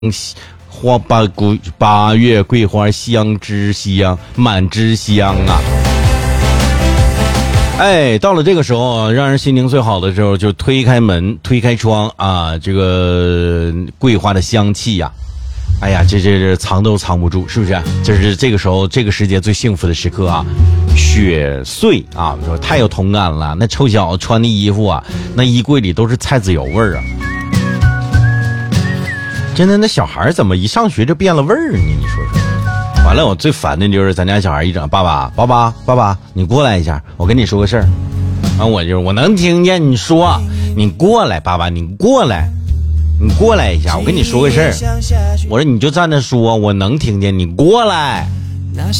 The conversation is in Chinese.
八月桂花香知香，满枝香啊！哎，到了这个时候，让人心情最好的时候，就推开门，推开窗啊，这个桂花的香气呀、哎呀，这藏都藏不住，是不是？就是这个时候，这个世界最幸福的时刻啊！雪穗啊，说太有同感了。那臭小子穿的衣服啊，那衣柜里都是菜籽油味儿啊！真的，那小孩怎么一上学就变了味儿呢？你说说。完了，我最烦的就是咱家小孩一整，爸爸，你过来一下，我跟你说个事儿。啊，我能听见你说，你过来，爸爸，你过来一下，我跟你说个事儿。我说你就站着说，我能听见，你过来。